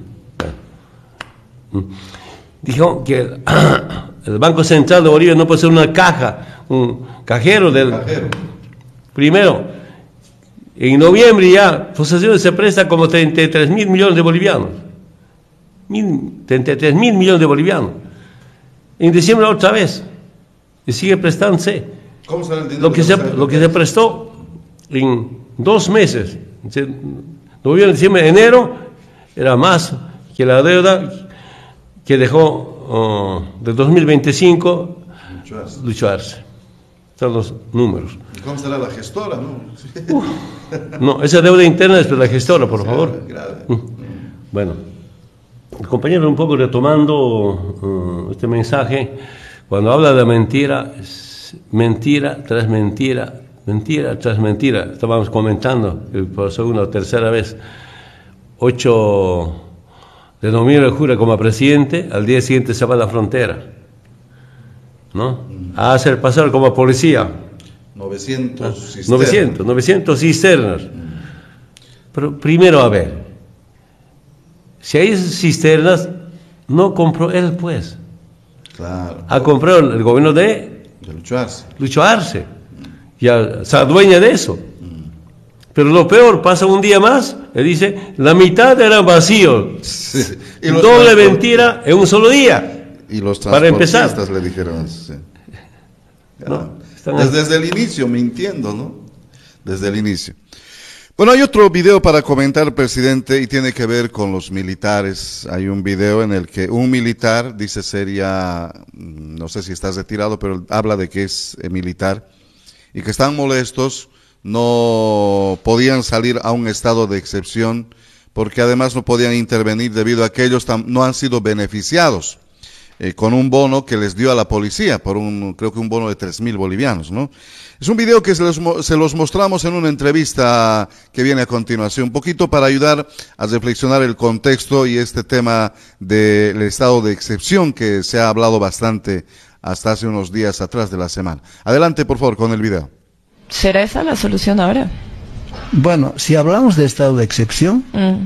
Dijo que el, el Banco Central de Bolivia no puede ser una caja, un cajero del... Cajero. Primero, en noviembre ya, posesión se presta como treinta y tres mil millones de bolivianos. mil, treinta y tres mil millones de bolivianos. En diciembre otra vez, y sigue prestándose. ¿Cómo será el dinero? Lo que, se, lo que se prestó en dos meses, noviembre, diciembre, enero, era más que la deuda que dejó uh, de dos mil veinticinco lucharse. lucharse. Están los números. ¿Y cómo será la gestora? No, uh, no esa deuda interna es de la gestora, por favor. Grave. Uh, bueno, el compañero un poco retomando uh, este mensaje, cuando habla de mentira, mentira tras mentira, mentira tras mentira. Estábamos comentando que por segunda o tercera vez, ocho de noviembre jura como presidente, al día siguiente se va a la frontera, ¿no? A hacer pasar como policía. novecientos cisternas. novecientos, novecientos cisternas. Pero primero, a ver, si hay cisternas, no compró él, pues. Claro. Ha comprado el gobierno de... De lucharse. Lucharse. Ya se adueña de eso. Pero lo peor, pasa un día más, y dice, la mitad eran vacíos. Sí. Y doble mentira en un solo día. Y los para empezar. le dijeron, sí. No, desde, desde el inicio, mintiendo, ¿no? Desde el inicio. Bueno, hay otro video para comentar, presidente, y tiene que ver con los militares. Hay un video en el que un militar, dice sería, no sé si está retirado, pero habla de que es eh, militar, y que están molestos, no podían salir a un estado de excepción, porque además no podían intervenir debido a que ellos no han sido beneficiados eh, con un bono que les dio a la policía, por un, creo que un bono de tres mil bolivianos, ¿no? Es un video que se los, se los mostramos en una entrevista que viene a continuación, un poquito para ayudar a reflexionar el contexto y este tema del estado de excepción que se ha hablado bastante hasta hace unos días atrás de la semana. Adelante, por favor, con el video. ¿Será esa la solución ahora? Bueno, si hablamos de estado de excepción,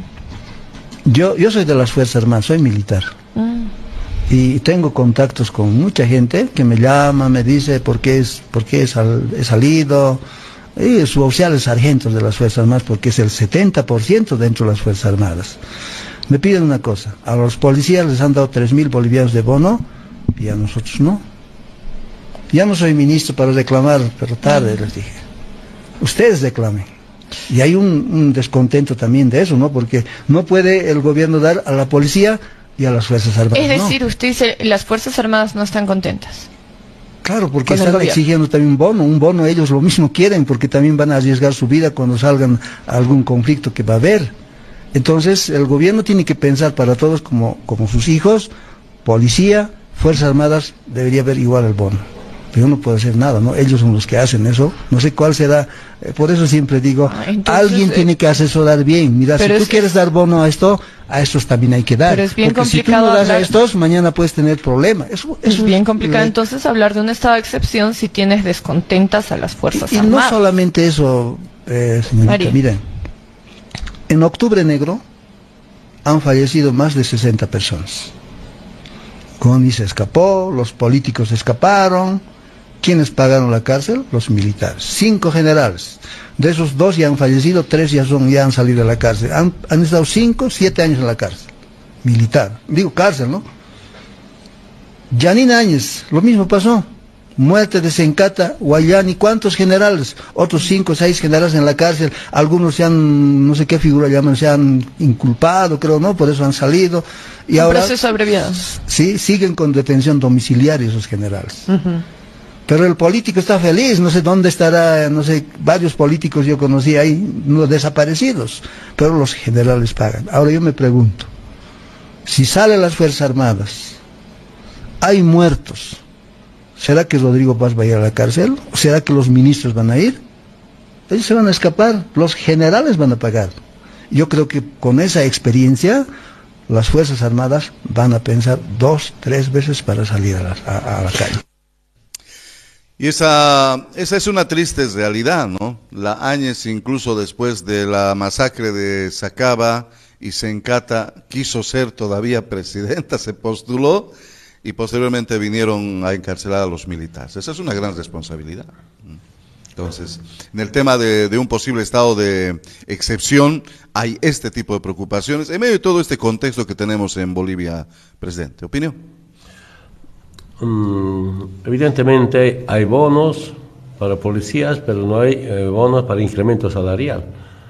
mm. yo, yo soy de las Fuerzas Armadas, soy militar. Mm. Y tengo contactos con mucha gente que me llama, me dice por qué, es, por qué he, sal, he salido, y suboficiales sargentos de las Fuerzas Armadas, porque es el setenta por ciento dentro de las Fuerzas Armadas. Me piden una cosa, a los policías les han dado tres mil bolivianos de bono, y a nosotros no. Ya no soy ministro para reclamar, pero tarde les dije. Ustedes reclamen. Y hay un, un descontento también de eso, ¿no? Porque no puede el gobierno dar a la policía y a las Fuerzas Armadas. Es decir, no. Usted dice, las Fuerzas Armadas no están contentas. Claro, porque están exigiendo también un bono. Un bono ellos lo mismo quieren, porque también van a arriesgar su vida cuando salgan a algún conflicto que va a haber. Entonces, el gobierno tiene que pensar para todos como, como sus hijos, policía, Fuerzas Armadas, debería haber igual el bono. Pero no puede hacer nada, ¿no? Ellos son los que hacen eso. No sé cuál será. Eh, por eso siempre digo, ah, entonces, alguien eh, tiene que asesorar bien. Mira, si tú quieres dar bono a esto, a estos también hay que dar. Pero es bien Porque complicado si tú no das hablar... a estos, mañana puedes tener problemas. Eso, eso es bien complicado eh, entonces hablar de un estado de excepción si tienes descontentas a las Fuerzas y, y Armadas. Y no solamente eso, eh, señorita, María. Miren. En Octubre Negro han fallecido más de sesenta personas. Goni se escapó, los políticos escaparon. ¿Quiénes pagaron la cárcel? Los militares. Cinco generales. De esos dos ya han fallecido, tres ya son ya han salido de la cárcel. Han, han estado cinco, siete años en la cárcel. Militar. Digo cárcel, ¿no? Yanina Áñez, lo mismo pasó. Muerte de Sencata, Guayani, ¿cuántos generales? Otros cinco, seis generales en la cárcel. Algunos se han, no sé qué figura llaman, se han inculpado, creo, ¿no? Por eso han salido. Y Un ahora, proceso abreviado. Sí, siguen con detención domiciliaria esos generales. Uh-huh. Pero el político está feliz, no sé dónde estará, no sé, varios políticos yo conocí ahí, no desaparecidos, pero los generales pagan. Ahora yo me pregunto, si salen las Fuerzas Armadas, hay muertos, ¿será que Rodrigo Paz va a ir a la cárcel? ¿O será que los ministros van a ir? Ellos se van a escapar, los generales van a pagar. Yo creo que con esa experiencia, las Fuerzas Armadas van a pensar dos, tres veces para salir a la, a, a la calle. Y esa, esa es una triste realidad, ¿no? La Áñez, incluso después de la masacre de Sacaba y Sencata, quiso ser todavía presidenta, se postuló y posteriormente vinieron a encarcelar a los militares. Esa es una gran responsabilidad. Entonces, en el tema de, de un posible estado de excepción, hay este tipo de preocupaciones en medio de todo este contexto que tenemos en Bolivia, presidente. ¿Opinión? Mm, evidentemente hay bonos para policías, pero no hay eh, bonos para incremento salarial.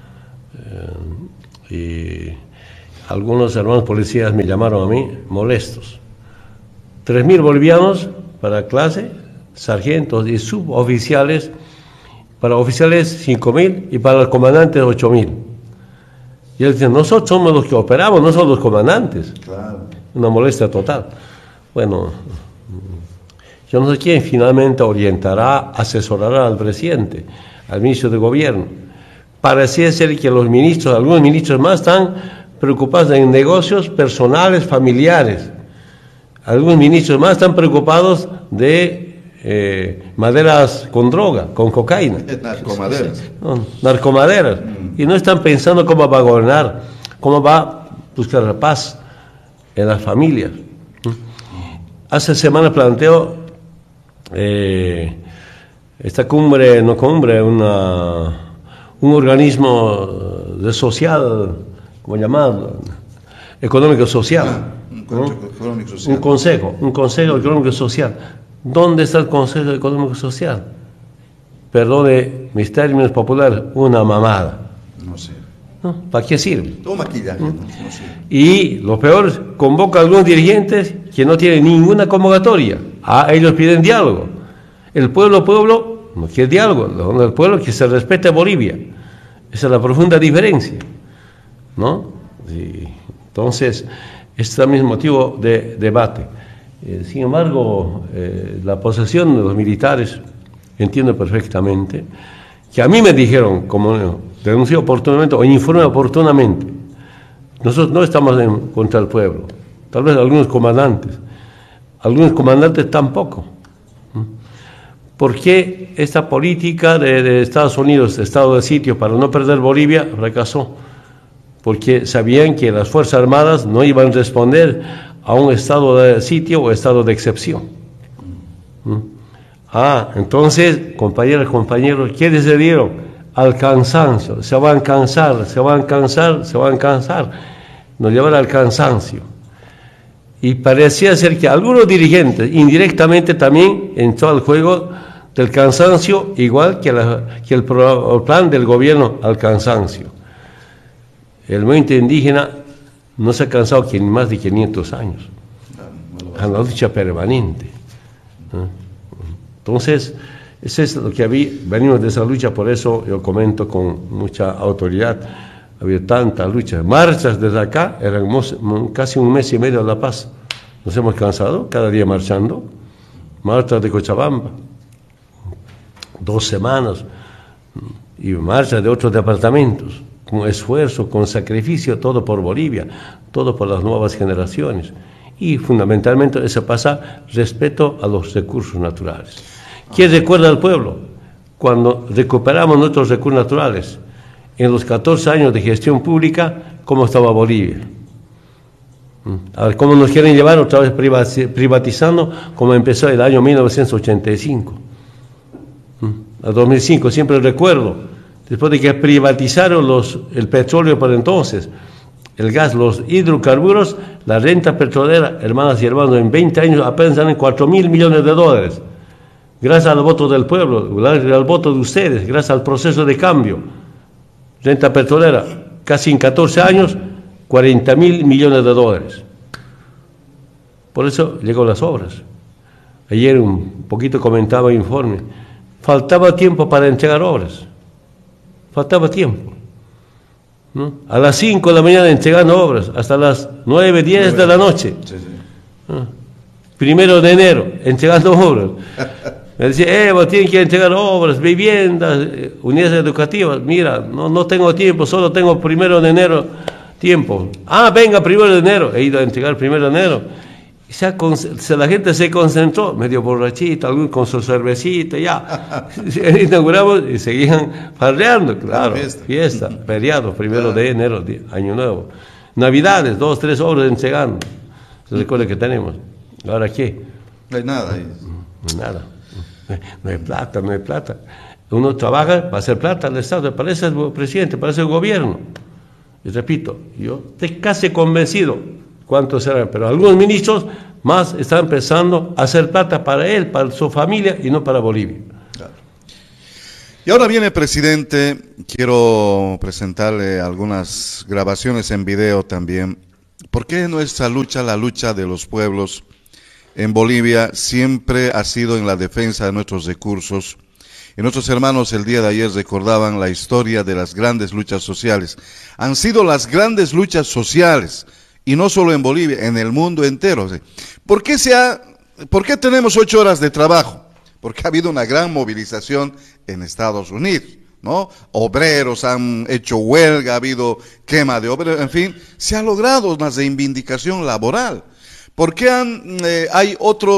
Eh, y algunos hermanos policías me llamaron a mí molestos. Tres mil bolivianos para clase, sargentos y suboficiales. Para oficiales cinco mil y para los comandantes ocho mil. Y él dice, nosotros somos los que operamos, no somos los comandantes. Claro. Una molestia total. Bueno, yo no sé quién finalmente orientará, asesorará al presidente, al ministro de gobierno. Parece ser que los ministros, algunos ministros más están preocupados en negocios personales, familiares. Algunos ministros más están preocupados de Eh, maderas con droga, con cocaína. Narcomaderas. No, narcomaderas. Mm. Y no están pensando cómo va a gobernar, cómo va a buscar la paz en las familias. Hace semanas planteo eh, esta cumbre, no cumbre, una, un organismo de social, ¿cómo llamarlo? Económico social. Ah, un, ¿no? económico social. Un consejo, un consejo económico social. ¿Dónde está el Consejo Económico Social? Perdone mis términos populares, una mamada. No sé. ¿No? ¿Para qué sirve? Todo maquillaje. ¿no? No sirve. Y lo peor, convoca a algunos dirigentes que no tienen ninguna convocatoria. Ah, ellos piden diálogo. El pueblo, pueblo, no quiere diálogo. El pueblo que se respete a Bolivia. Esa es la profunda diferencia. ¿No? Y entonces, este también es motivo de debate. Eh, sin embargo, eh, la posesión de los militares, entiendo perfectamente, que a mí me dijeron, como denuncié oportunamente o informé oportunamente, nosotros no estamos en contra del pueblo, tal vez algunos comandantes, algunos comandantes tampoco. ¿Por qué esta política de, de Estados Unidos, de estado de sitio para no perder Bolivia, fracasó? Porque sabían que las Fuerzas Armadas no iban a responder a un estado de sitio o estado de excepción. ¿Mm? Ah, entonces, compañeras, compañeros, ¿qué decidieron? Al cansancio, se van a cansar, se van a cansar, se van a cansar, nos llevan al cansancio. Y parecía ser que algunos dirigentes indirectamente también entró al juego del cansancio, igual que, la, que el, pro, el plan del gobierno al cansancio. El movimiento indígena no se ha cansado que en más de quinientos años. Es una lucha permanente. Entonces, eso es lo que había, venimos de esa lucha, por eso yo comento con mucha autoridad. Había tanta lucha. Marchas desde acá, eran casi un mes y medio de La Paz. Nos hemos cansado, cada día marchando. Marchas de Cochabamba, dos semanas. Y marchas de otros departamentos. Con esfuerzo, con sacrificio, todo por Bolivia, todo por las nuevas generaciones. Y fundamentalmente eso pasa respeto a los recursos naturales. ¿Quién recuerda al pueblo? Cuando recuperamos nuestros recursos naturales, en los catorce años de gestión pública, ¿cómo estaba Bolivia? A ver, ¿cómo nos quieren llevar otra vez privatizando, como empezó el año mil novecientos ochenta y cinco? A dos mil cinco, siempre recuerdo. Después de que privatizaron los, el petróleo por entonces, el gas, los hidrocarburos, la renta petrolera, hermanas y hermanos, en veinte años apenas dan cuatro mil millones de dólares. Gracias al voto del pueblo, gracias al voto de ustedes, gracias al proceso de cambio. Renta petrolera, casi en catorce años, cuarenta mil millones de dólares. Por eso llegó las obras. Ayer un poquito comentaba el informe. Faltaba tiempo para entregar obras. Faltaba tiempo, ¿no? A las cinco de la mañana entregando obras, hasta las nueve, diez de la noche. Sí, sí. ¿No? Primero de enero, entregando obras. Me decía, Evo, tienen que entregar obras, viviendas, unidades educativas. Mira, no, no tengo tiempo, solo tengo primero de enero tiempo. Ah, venga, primero de enero. He ido a entregar primero de enero. Y se ha, se, la gente se concentró, medio borrachita, algún con su cervecita, ya. Inauguramos y seguían farreando, claro. Fiesta, fiesta feriado, primero claro. de enero, año nuevo. Navidades, dos, tres obras entregando. Se recuerda que tenemos. ¿Ahora qué? No hay nada ahí. No hay nada. No hay plata, no hay plata. Uno trabaja para hacer plata al Estado, para eso es el presidente, para eso es el gobierno. Y repito, yo estoy casi convencido cuántos serán, pero algunos ministros más están empezando a hacer plata para él, para su familia y no para Bolivia. Claro. Y ahora viene, presidente, quiero presentarle algunas grabaciones en video también. ¿Por qué nuestra lucha, la lucha de los pueblos en Bolivia, siempre ha sido en la defensa de nuestros recursos? Y nuestros hermanos el día de ayer recordaban la historia de las grandes luchas sociales. Han sido las grandes luchas sociales, y no solo en Bolivia, en el mundo entero. ¿Por qué, se ha, ¿Por qué tenemos ocho horas de trabajo? Porque ha habido una gran movilización en Estados Unidos, ¿no? Obreros han hecho huelga, ha habido quema de obreros, en fin, se ha logrado una reivindicación laboral. ¿Por qué han, eh, hay otros